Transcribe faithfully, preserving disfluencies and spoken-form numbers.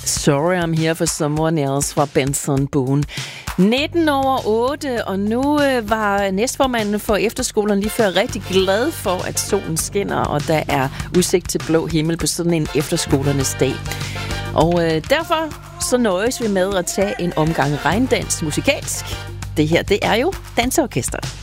Sorry, I'm here for someone else fra Benson Boone. nitten over otte, og nu øh, var næstformanden for efterskolerne lige før rigtig glad for, at solen skinner, og der er udsigt til blå himmel på sådan en efterskolernes dag. Og øh, derfor så nøjes vi med at tage en omgang regndans musikalsk. Det her, det er jo Danseorkestret.